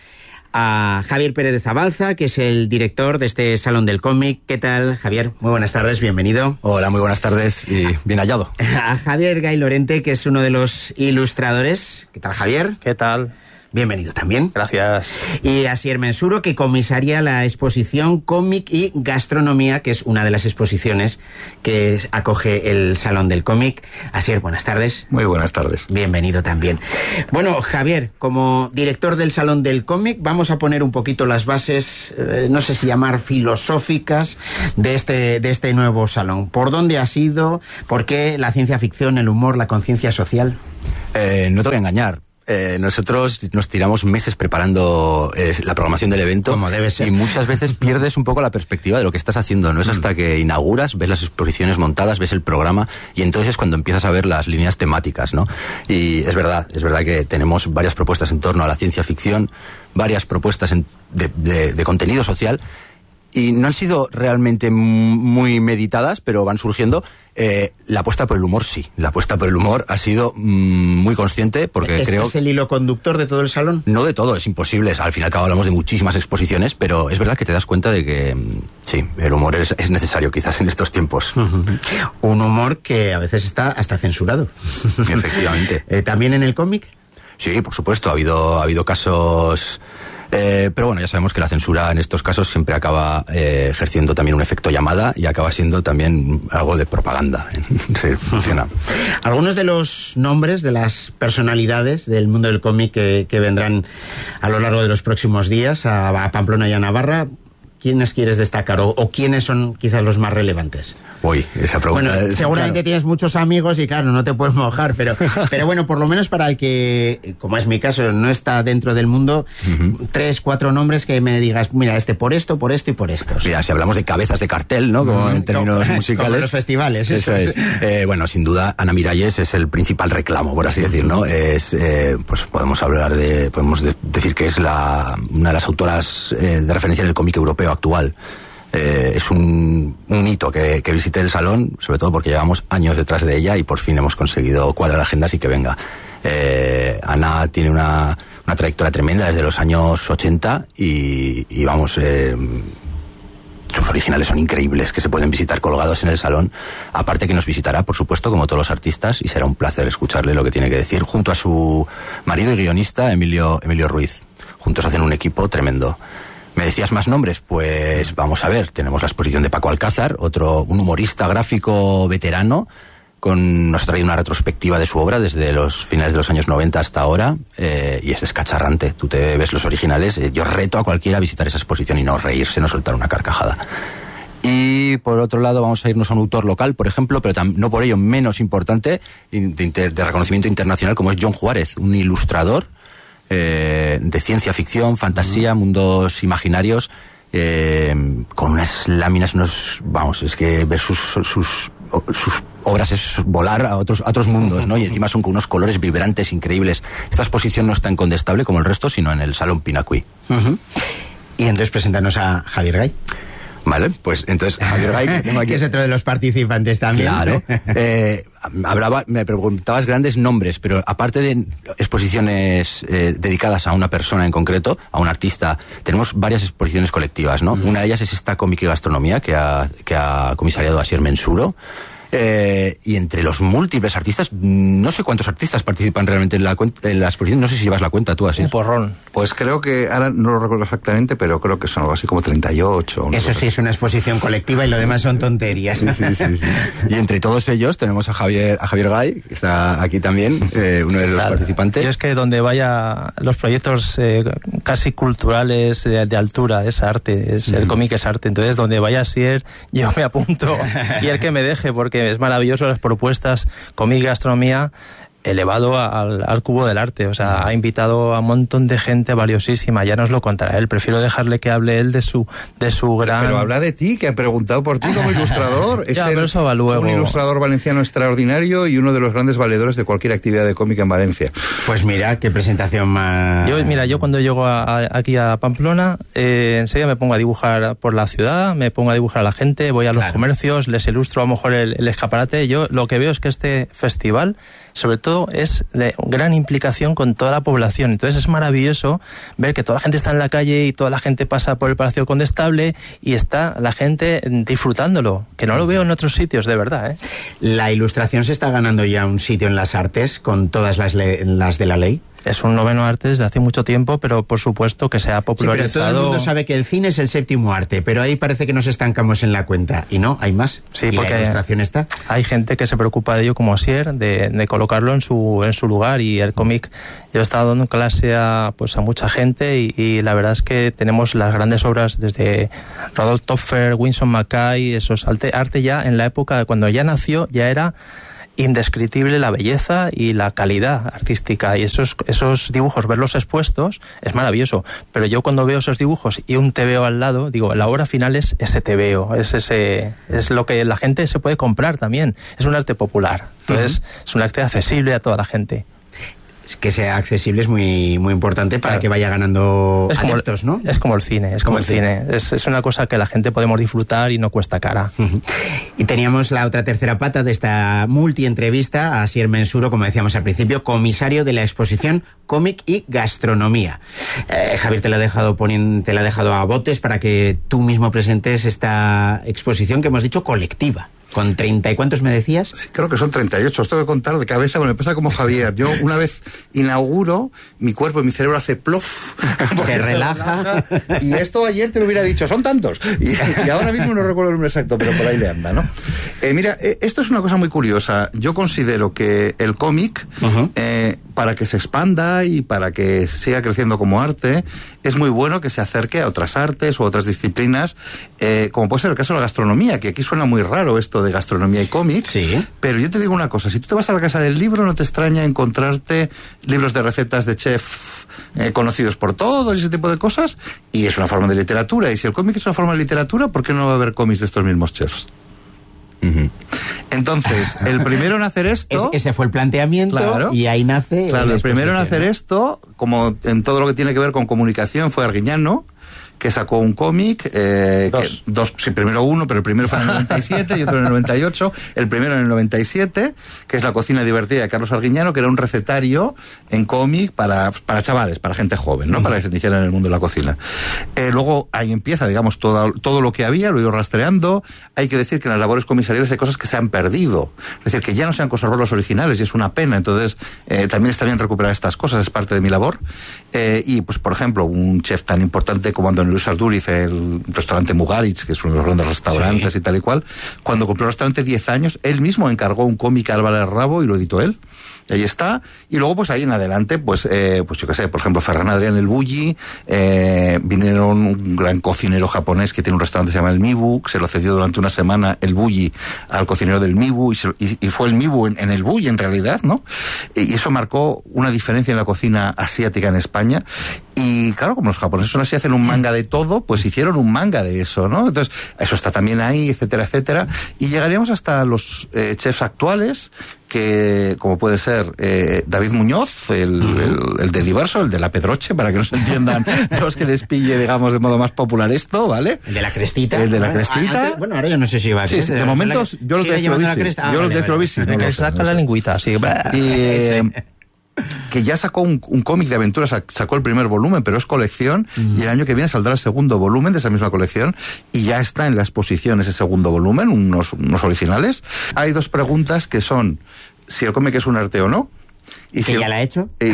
a Javier Pérez de Zabalza, que es el director de este Salón del Cómic. ¿Qué tal, Javier? Muy buenas tardes, bienvenido. Hola, muy buenas tardes y bien hallado. A Javier Gay Lorente, que es uno de los ilustradores. ¿Qué tal, Javier? ¿Qué tal? Bienvenido también. Gracias. Y Asier Mensuro, que comisaría la exposición Cómic y Gastronomía, que es una de las exposiciones que acoge el Salón del Cómic. Asier, buenas tardes. Muy buenas tardes. Bienvenido también. Bueno, Javier, como director del Salón del Cómic, vamos a poner un poquito las bases, no sé si llamar filosóficas, de este nuevo salón. ¿Por dónde ha sido? ¿Por qué la ciencia ficción, el humor, la conciencia social? No te voy a engañar. Nosotros nos tiramos meses preparando la programación del evento. Como debe ser. Y muchas veces pierdes un poco la perspectiva de lo que estás haciendo. No es hasta que inauguras, ves las exposiciones montadas, ves el programa, y entonces es cuando empiezas a ver las líneas temáticas, ¿no? Y es verdad que tenemos varias propuestas en torno a la ciencia ficción, varias propuestas de contenido social, y no han sido realmente muy meditadas, pero van surgiendo. La apuesta por el humor, sí. La apuesta por el humor ha sido muy consciente, porque creo... ¿Es el hilo conductor de todo el salón? No de todo, es imposible. Al fin y al cabo hablamos de muchísimas exposiciones, pero es verdad que te das cuenta de que, sí, el humor es necesario quizás en estos tiempos. Un humor que a veces está hasta censurado. Efectivamente. ¿También en el cómic? Sí, por supuesto. Ha habido casos... pero bueno, ya sabemos que la censura en estos casos siempre acaba ejerciendo también un efecto llamada y acaba siendo también algo de propaganda. Sí, funciona. Algunos de los nombres de las personalidades del mundo del cómic que vendrán a lo largo de los próximos días a Pamplona y a Navarra, ¿quiénes quieres destacar o quiénes son quizás los más relevantes? Esa pregunta. Bueno, seguramente tienes muchos amigos y claro, no te puedes mojar, pero bueno, por lo menos para el que, como es mi caso, no está dentro del mundo, 3, 4 nombres que me digas, mira, por esto y por estos. Mira, si hablamos de cabezas de cartel, ¿no? Como en términos musicales. Como los festivales. Eso es. Bueno, sin duda, Ana Miralles es el principal reclamo, por así decir, ¿no? Pues podemos decir que es una de las autoras de referencia en el cómic europeo actual. Es un hito que visite el salón, sobre todo porque llevamos años detrás de ella y por fin hemos conseguido cuadrar agendas y que venga. Ana tiene una trayectoria tremenda desde los años 80 y vamos, sus originales son increíbles, que se pueden visitar colgados en el salón. Aparte que nos visitará, por supuesto, como todos los artistas, y será un placer escucharle lo que tiene que decir, junto a su marido y guionista, Emilio Ruiz. Juntos hacen un equipo tremendo. ¿Me decías más nombres? Pues vamos a ver, tenemos la exposición de Paco Alcázar, un humorista gráfico veterano, nos ha traído una retrospectiva de su obra desde los finales de los años 90 hasta ahora, y es descacharrante. Tú te ves los originales, yo reto a cualquiera a visitar esa exposición y no reírse, no soltar una carcajada. Y por otro lado vamos a irnos a un autor local, por ejemplo, pero no por ello menos importante, de reconocimiento internacional, como es John Juárez, un ilustrador de ciencia ficción, fantasía, mundos imaginarios, con unas láminas, es que ver sus obras es volar a otros mundos, ¿no? Y encima son con unos colores vibrantes increíbles. Esta exposición no está en Condestable como el resto, sino en el Salón Pinacuí. Y entonces preséntanos a Javier Gay. Vale, pues entonces Javier Gay, que tengo aquí, que es otro de los participantes también. Claro. Me preguntabas grandes nombres, pero aparte de exposiciones dedicadas a una persona en concreto, a un artista, tenemos varias exposiciones colectivas, ¿no? Una de ellas es esta Cómic y Gastronomía que ha comisariado Asier Mensuro. Y entre los múltiples artistas, no sé cuántos artistas participan realmente en la exposición, no sé si llevas la cuenta tú así. Un porrón. Pues creo que, ahora no lo recuerdo exactamente, pero creo que son algo así como 38. Eso sí, es una exposición colectiva y lo demás son tonterías. Sí. Y entre todos ellos tenemos a Javier Gay, que está aquí también, uno de los participantes. Y es que donde vaya los proyectos casi culturales de altura, es arte, el cómic es arte, entonces donde vaya Asier, yo me apunto y el que me deje, porque es maravilloso las propuestas, cómic y gastronomía elevado al cubo del arte, o sea, ha invitado a un montón de gente valiosísima, ya nos lo contará él, prefiero dejarle que hable él de su gran... Pero habla de ti, que ha preguntado por ti como ilustrador. Es pero eso va luego. Un ilustrador valenciano extraordinario y uno de los grandes valedores de cualquier actividad de cómic en Valencia. Pues mira, qué presentación más... Yo cuando llego aquí a Pamplona, enseguida me pongo a dibujar por la ciudad, me pongo a dibujar a la gente, voy a los comercios, les ilustro a lo mejor el escaparate. Yo lo que veo es que este festival, sobre todo, es de gran implicación con toda la población. Entonces es maravilloso ver que toda la gente está en la calle y toda la gente pasa por el Palacio Condestable y está la gente disfrutándolo, que no lo veo en otros sitios, de verdad, ¿eh? La ilustración se está ganando ya un sitio en las artes con todas las de la ley. Es un noveno arte desde hace mucho tiempo, pero por supuesto que se ha popularizado. Sí, pero todo el mundo sabe que el cine es el séptimo arte, pero ahí parece que nos estancamos en la cuenta. Y no, hay más. Sí, y porque la ilustración está. Hay gente que se preocupa de ello, como Asier, de colocarlo en su lugar. Y el cómic, yo he estado dando clase a mucha gente y la verdad es que tenemos las grandes obras desde Rodolphe Topfer, Winston McKay, esos arte ya en la época cuando ya nació, ya era indescriptible la belleza y la calidad artística, y esos dibujos, verlos expuestos es maravilloso, pero yo cuando veo esos dibujos y un TVO al lado, digo, la obra final es ese TVO, es lo que la gente se puede comprar también, es un arte popular, entonces es un arte accesible a toda la gente. Que sea accesible es muy muy importante para que vaya ganando adeptos, ¿no? Es como el cine, es una cosa que la gente podemos disfrutar y no cuesta cara. Y teníamos la otra tercera pata de esta multi-entrevista a Asier Mensuro, como decíamos al principio, comisario de la exposición Cómic y Gastronomía. Javier te la ha dejado a botes para que tú mismo presentes esta exposición que hemos dicho colectiva. ¿Con 30 y cuántos me decías? Sí, creo que son 38. Os tengo que contar de cabeza, me pasa como Javier. Yo una vez inauguro, mi cuerpo y mi cerebro hace plof. Se relaja. Y esto ayer te lo hubiera dicho, son tantos. Y ahora mismo no recuerdo el número exacto, pero por ahí le anda, ¿no? Mira, esto es una cosa muy curiosa. Yo considero que el cómic para que se expanda y para que siga creciendo como arte, es muy bueno que se acerque a otras artes o otras disciplinas, como puede ser el caso de la gastronomía, que aquí suena muy raro esto de gastronomía y cómic, pero yo te digo una cosa, si tú te vas a la Casa del Libro, no te extraña encontrarte libros de recetas de chef conocidos por todos y ese tipo de cosas, y es una forma de literatura, y si el cómic es una forma de literatura, ¿por qué no va a haber cómics de estos mismos chefs? Entonces, el primero en hacer esto... Ese fue el planteamiento, y ahí nace... Claro, el primero en hacer esto, como en todo lo que tiene que ver con comunicación, fue Arguiñano, que sacó un cómic, primero uno, pero el primero fue en el 97 y otro en el 98, el primero en el 97, que es La cocina divertida de Carlos Arguiñano, que era un recetario en cómic para chavales, para gente joven, ¿no? Para que se iniciara en el mundo de la cocina. Luego ahí empieza, digamos, todo lo que había, lo he ido rastreando. Hay que decir que en las labores comisariales hay cosas que se han perdido, es decir, que ya no se han conservado los originales, y es una pena. Entonces también está bien recuperar estas cosas, es parte de mi labor. Y pues, por ejemplo, un chef tan importante como Antonio Luis Arduriz, el restaurante Mugaritz, que es uno de los grandes restaurantes y tal y cual, cuando cumplió el restaurante 10 años, él mismo encargó un cómic a Álvaro Rabo y lo editó él. Ahí está. Y luego, pues ahí en adelante, pues yo qué sé, por ejemplo, Ferran Adrián el Bulli, vinieron un gran cocinero japonés que tiene un restaurante que se llama el Mibu, que se lo cedió durante una semana el Bulli al cocinero del Mibu, y fue el Mibu en el Bulli en realidad, ¿no? Y eso marcó una diferencia en la cocina asiática en España. Y claro, como los japoneses son así, hacen un manga de todo, pues hicieron un manga de eso, ¿no? Entonces, eso está también ahí, etcétera, etcétera. Y llegaríamos hasta los chefs actuales, que como puede ser David Muñoz, el de Diverso, el de la Pedroche, para que nos entiendan los que les pille, digamos, de modo más popular esto, ¿vale? El de la crestita. El de la crestita. Antes, bueno, ahora yo no sé si va a sí, de momento yo los de Escrobici. Que le saca la lingüita, así. Que ya sacó un cómic de aventuras, sacó el primer volumen, pero es colección, y el año que viene saldrá el segundo volumen de esa misma colección, y ya está en la exposición ese segundo volumen, unos originales. Hay dos preguntas que son si el cómic es un arte o no. Y si ya la ha hecho. Y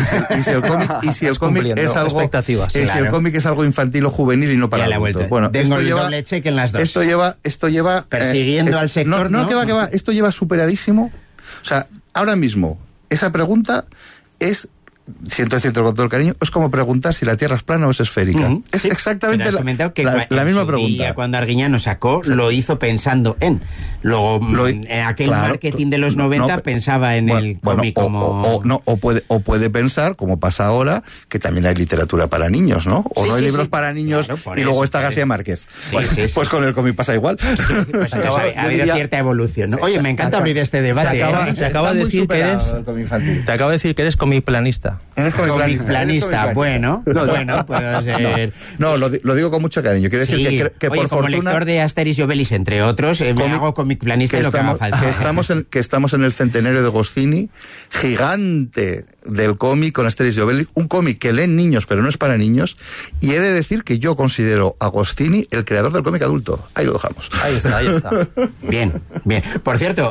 si el cómic es algo expectativas. Si el cómic es algo infantil o juvenil y no para adultos. Bueno, tengo el doble cheque en las dos. Esto lleva persiguiendo al sector. No, que va. Esto lleva superadísimo. O sea, ahora mismo esa pregunta es, siento decirlo con todo el cariño, es como preguntar si la Tierra es plana o es esférica. Es exactamente la misma pregunta. Cuando Arguiñano sacó, lo hizo pensando en... Luego, en aquel marketing de los 90 pensaba en el cómic como... O puede pensar, como pasa ahora, que también hay literatura para niños, ¿no? O no hay libros para niños, claro, y luego está García Márquez. Pues con el cómic pasa igual. Pues ha habido cierta evolución, ¿no? Oye, me encanta abrir este debate. Te acabo de decir que eres comiplanista. Comicplanista, bueno, puedo ser... No, lo digo con mucho cariño. Quiero decir que oye, por como fortuna... lector de Asterix y Obelix, entre otros, me hago comicplanista lo que haga falta. Que estamos en el centenario de Goscinny, gigante del cómic con Asterix y Obelix, un cómic que leen niños, pero no es para niños, y he de decir que yo considero a Goscinny el creador del cómic adulto. Ahí lo dejamos. Ahí está. Bien. Por cierto,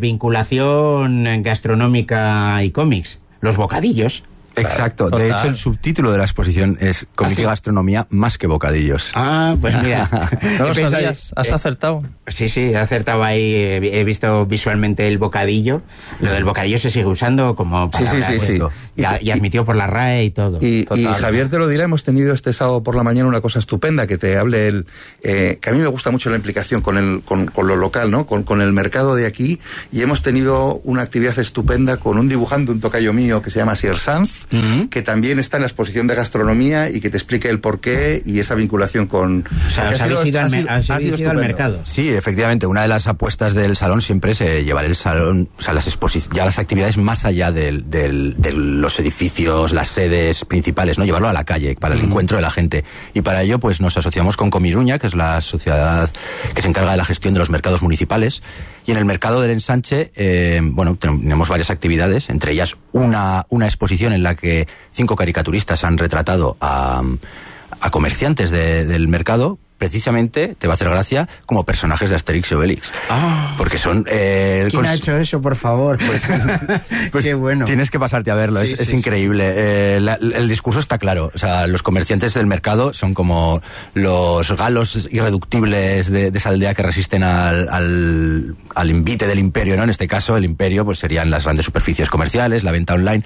vinculación gastronómica y cómics. Los bocadillos. Exacto. De hecho, el subtítulo de la exposición es Cómic y gastronomía más que bocadillos. Pues mira. ¿No lo sabías? ¿Has acertado? Sí, he acertado ahí. He visto visualmente el bocadillo. Lo del bocadillo se sigue usando como palabra. Sí. Y admitido por la RAE y todo. Y Javier te lo dirá, hemos tenido este sábado por la mañana una cosa estupenda, que te hable que a mí me gusta mucho la implicación con lo local, ¿no? Con el mercado de aquí, y hemos tenido una actividad estupenda con un dibujante, un tocayo mío que se llama Sier Sanz, que también está en la exposición de gastronomía y que te explique el porqué y esa vinculación con... O sea, os habéis ido al mercado. Sí, efectivamente, una de las apuestas del salón siempre es llevar el salón, o sea, las actividades más allá de los edificios, las sedes principales, ¿no? Llevarlo a la calle para el encuentro de la gente. Y para ello, pues nos asociamos con Comiruña, que es la sociedad que se encarga de la gestión de los mercados municipales. Y en el mercado del Ensanche, tenemos varias actividades, entre ellas una exposición en la que 5 caricaturistas han retratado a comerciantes del mercado, precisamente, te va a hacer gracia, como personajes de Asterix y Obelix. Porque son... ¿Quién ha hecho eso, por favor? Pues qué bueno. Tienes que pasarte a verlo, Sí, es sí, increíble. El discurso está claro. O sea, los comerciantes del mercado son como los galos irreductibles de esa aldea que resisten al invite del imperio, ¿no? En este caso, el imperio pues serían las grandes superficies comerciales, la venta online,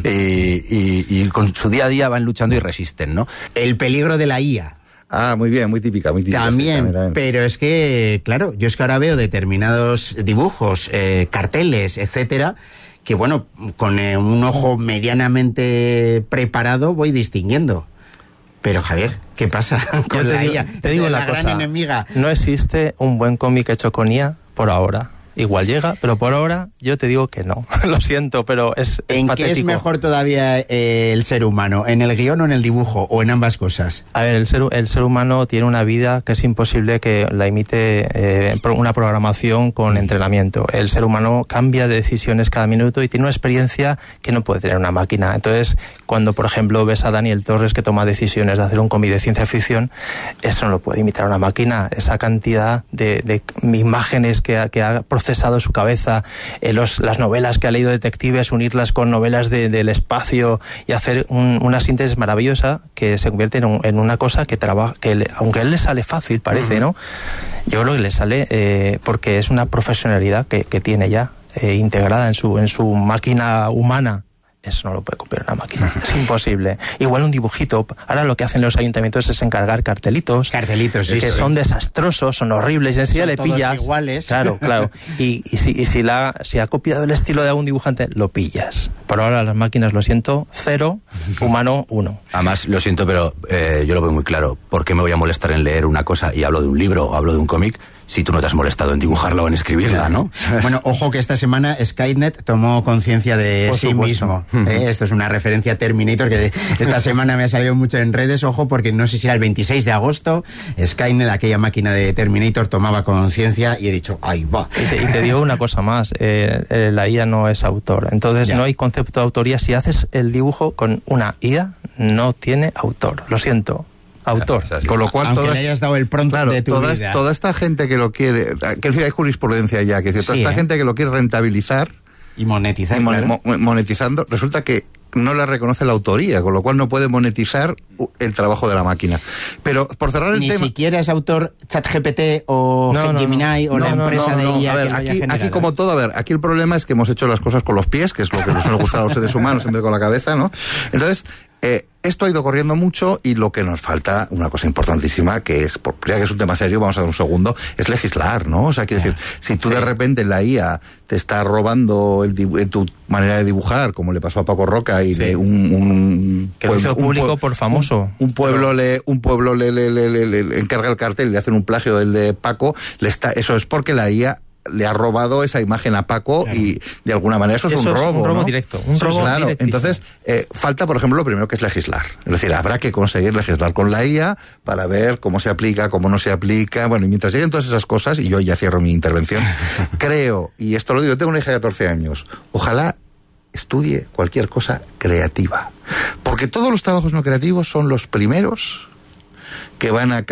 y con su día a día van luchando y resisten, ¿no? El peligro de la IA. Muy bien, muy típica. También, sí, también. Pero es que, claro, yo es que ahora veo determinados dibujos, carteles, etcétera, que bueno, con un ojo medianamente preparado voy distinguiendo. Pero Javier, ¿qué pasa con la IA? Te digo la una cosa, gran enemiga. no existe un buen cómic hecho con IA por ahora. Igual llega, pero por ahora yo te digo que no. Lo siento, pero es ¿En patético. qué es mejor todavía el ser humano? ¿En el guión o en el dibujo? ¿O en ambas cosas? A ver, el ser humano tiene una vida que es imposible que la imite una programación con entrenamiento. El ser humano cambia de decisiones cada minuto y tiene una experiencia que no puede tener una máquina. Entonces, cuando por ejemplo ves a Daniel Torres que toma decisiones de hacer un cómic de ciencia ficción, eso no lo puede imitar una máquina. Esa cantidad de imágenes que ha procesado su cabeza, las novelas que ha leído detectives, unirlas con novelas del espacio y hacer una síntesis maravillosa que se convierte en una cosa que aunque a él le sale fácil, parece, ¿no? Yo creo que le sale porque es una profesionalidad que tiene ya integrada en su máquina humana. Eso no lo puede copiar una máquina, es imposible. Igual un dibujito. Ahora lo que hacen los ayuntamientos es encargar cartelitos que son desastrosos, son horribles, y enseguida le pillas. Iguales. Claro. Y si ha copiado el estilo de algún dibujante, lo pillas. Por ahora las máquinas, lo siento, 0, humano 1. Además, lo siento, pero yo lo veo muy claro. ¿Por qué me voy a molestar en leer una cosa y hablo de un libro o hablo de un cómic si tú no te has molestado en dibujarla o en escribirla, ¿no? Bueno, ojo que esta semana Skynet tomó conciencia de sí mismo. Esto es una referencia a Terminator que esta semana me ha salido mucho en redes. Ojo, porque no sé si era el 26 de agosto, Skynet, aquella máquina de Terminator, tomaba conciencia y he dicho, ¡ay, va! Y te digo una cosa más, la IA no es autor. Entonces no hay concepto de autoría. Si haces el dibujo con una IA, no tiene autor. Lo siento. Autor. Con lo cual, aunque le hayas dado el pronto de tu vida. Toda esta gente que lo quiere, que decir, hay jurisprudencia ya, que decir, toda esta gente que lo quiere rentabilizar y monetizar, monetizando, resulta que no le reconoce la autoría, con lo cual no puede monetizar el trabajo de la máquina. Pero por cerrar el tema, ni siquiera es autor ChatGPT o Gemini o la empresa de IA. A ver, aquí como todo, a ver, aquí el problema es que hemos hecho las cosas con los pies, que es lo que nos gusta a los seres humanos, en vez de con la cabeza, ¿no? Entonces, esto ha ido corriendo mucho y lo que nos falta, una cosa importantísima, que es, ya que es un tema serio, vamos a dar un segundo, es legislar, ¿no? O sea, quiero decir, si tú de repente la IA te está robando tu manera de dibujar, como le pasó a Paco Roca y de que lo hizo público por famoso. Un pueblo le encarga el cartel y le hacen un plagio del de Paco, eso es porque la IA le ha robado esa imagen a Paco, y de alguna manera eso es un robo. Es un robo, ¿no? directo. Un robo claro. directísimo. Entonces, falta, por ejemplo, lo primero que es legislar. Es decir, habrá que conseguir legislar con la IA para ver cómo se aplica, cómo no se aplica. Bueno, y mientras lleguen todas esas cosas, y yo ya cierro mi intervención, creo, y esto lo digo, yo tengo una hija de 14 años, ojalá estudie cualquier cosa creativa. Porque todos los trabajos no creativos son los primeros que van a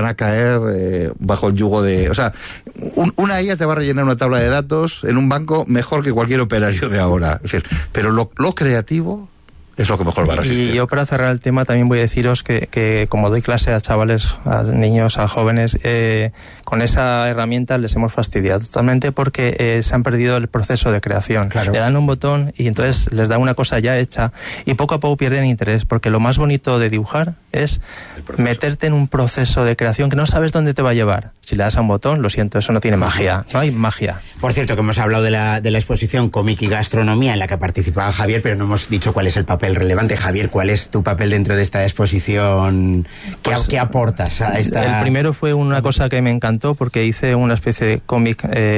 caer bajo el yugo de... O sea, una IA te va a rellenar una tabla de datos en un banco mejor que cualquier operario de ahora. Es decir, pero lo creativo es lo que mejor va a resistir. Y yo, para cerrar el tema, también voy a deciros que como doy clase a chavales, a niños, a jóvenes, con esa herramienta les hemos fastidiado totalmente porque se han perdido el proceso de creación. Claro. Le dan un botón y entonces les da una cosa ya hecha y poco a poco pierden interés, porque lo más bonito de dibujar es meterte en un proceso de creación que no sabes dónde te va a llevar. Si le das a un botón, lo siento, eso no tiene magia, no hay magia. Por cierto, que hemos hablado de la exposición Cómic y Gastronomía en la que participaba Javier, pero no hemos dicho cuál es el papel relevante. Javier, ¿cuál es tu papel dentro de esta exposición? ¿Qué aportas a esta...? El primero fue una cosa que me encantó porque hice una especie de cómic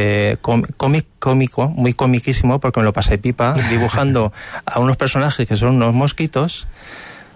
cómico, muy comiquísimo, porque me lo pasé pipa, dibujando a unos personajes que son unos mosquitos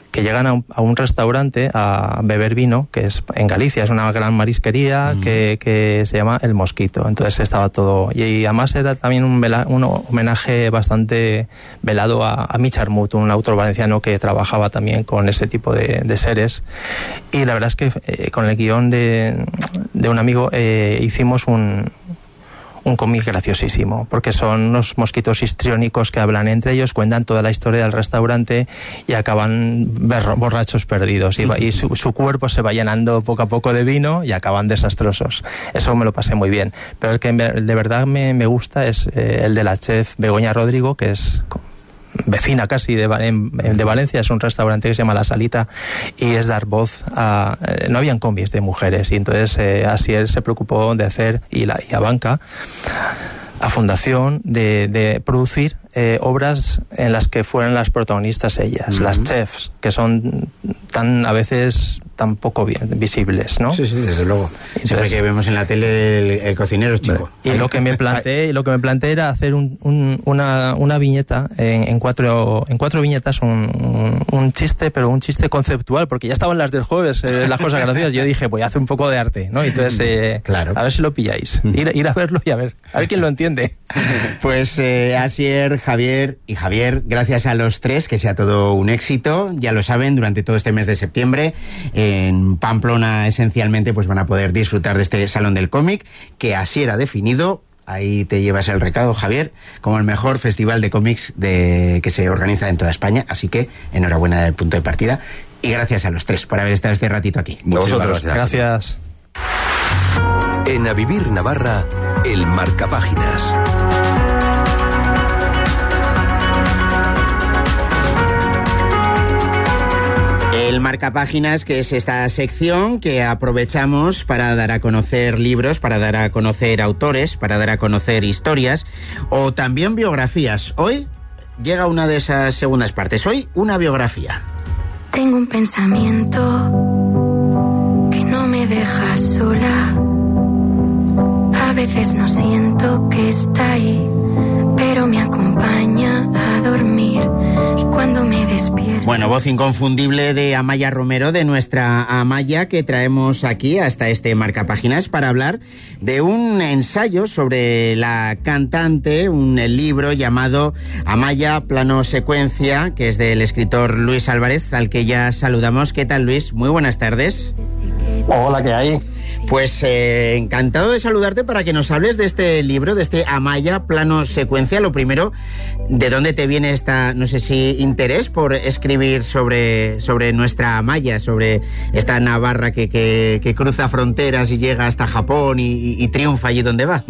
que llegan a un restaurante a beber vino, que es en Galicia, es una gran marisquería que se llama El Mosquito. Entonces estaba todo, y además era también un homenaje bastante velado a Micharmut, un autor valenciano que trabajaba también con ese tipo de seres. Y la verdad es que con el guión de un amigo hicimos un cómic graciosísimo, porque son unos mosquitos histriónicos que hablan entre ellos, cuentan toda la historia del restaurante y acaban borrachos perdidos, y su cuerpo se va llenando poco a poco de vino y acaban desastrosos. Eso me lo pasé muy bien, pero el que de verdad me gusta es el de la chef Begoña Rodrigo, que es vecina casi de Valencia. Es un restaurante que se llama La Salita, y es dar voz a... no habían combis de mujeres, y entonces Asier se preocupó de hacer, y a Banca, a Fundación, de producir obras en las que fueran las protagonistas ellas, las chefs, que son tan a veces tan poco visibles, ¿no? Sí, desde luego. Siempre que vemos en la tele el cocinero es chico. Y lo que me planteé era hacer una viñeta en cuatro viñetas, un chiste, pero un chiste conceptual, porque ya estaban las del jueves, las cosas graciosas. Yo dije, voy a hacer un poco de arte, ¿no? Entonces, claro, a ver si lo pilláis. Ir a verlo y a ver quién lo entiende. Pues Asier, Javier y Javier, gracias a los tres, que sea todo un éxito. Ya lo saben, durante todo este mes de septiembre en Pamplona esencialmente pues van a poder disfrutar de este Salón del Cómic que Asier ha definido. Ahí te llevas el recado, Javier, como el mejor festival de cómics que se organiza en toda España. Así que enhorabuena del punto de partida, y gracias a los tres por haber estado este ratito aquí. Vosotros, gracias. En A Vivir Navarra, el Marcapáginas. El Marcapáginas, que es esta sección que aprovechamos para dar a conocer libros, para dar a conocer autores, para dar a conocer historias o también biografías. Hoy llega una de esas segundas partes. Hoy, una biografía. Tengo un pensamiento que no me deja sola. A veces no siento que está ahí, pero me acompaña a dormir, y cuando me despierto... Bueno, voz inconfundible de Amaya Romero, de nuestra Amaya, que traemos aquí hasta este Marcapáginas para hablar de un ensayo sobre la cantante, un libro llamado Amaya Plano Secuencia, que es del escritor Luis Álvarez, al que ya saludamos. ¿Qué tal, Luis? Muy buenas tardes. Hola, ¿qué hay? Pues encantado de saludarte para que nos hables de este libro, de este Amaya Plano Secuencia. Lo primero, ¿de dónde te viene esta, no sé si interés por escribir sobre nuestra Amaya, sobre esta Navarra que cruza fronteras y llega hasta Japón y triunfa allí donde va?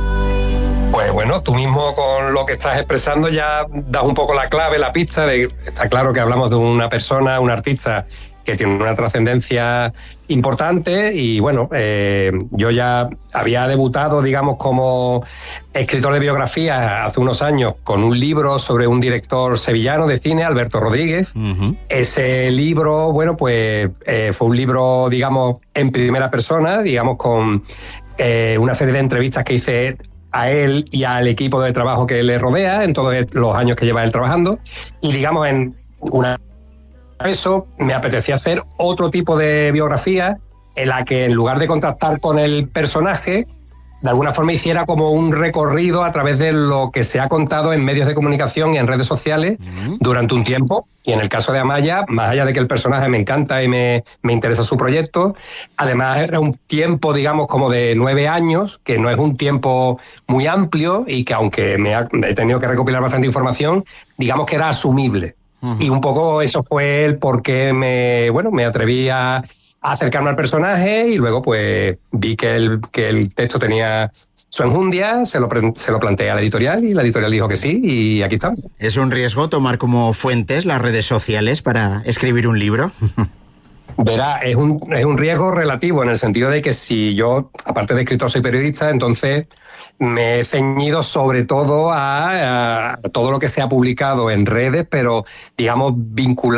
Pues bueno, tú mismo con lo que estás expresando ya das un poco la clave, la pista. Está claro que hablamos de una persona, un artista que tiene una trascendencia importante, y bueno, yo ya había debutado, digamos, como escritor de biografía hace unos años con un libro sobre un director sevillano de cine, Alberto Rodríguez. Ese libro, bueno, pues fue un libro, digamos, en primera persona, digamos, con una serie de entrevistas que hice a él y al equipo de trabajo que le rodea en todos los años que lleva él trabajando, y digamos en una... Eso me apetecía hacer otro tipo de biografía en la que, en lugar de contactar con el personaje, de alguna forma hiciera como un recorrido a través de lo que se ha contado en medios de comunicación y en redes sociales durante un tiempo. Y en el caso de Amaya, más allá de que el personaje me encanta y me interesa su proyecto, además era un tiempo, digamos, como de 9 años, que no es un tiempo muy amplio, y que aunque he tenido que recopilar bastante información, digamos que era asumible. Y un poco eso fue el por qué me atreví a acercarme al personaje, y luego pues vi que el texto tenía su enjundia, se lo planteé a la editorial, y la editorial dijo que sí, y aquí estamos. ¿Es un riesgo tomar como fuentes las redes sociales para escribir un libro? Verá, es un riesgo relativo, en el sentido de que si yo, aparte de escritor, soy periodista, entonces me he ceñido sobre todo a todo lo que se ha publicado en redes, pero digamos vinculado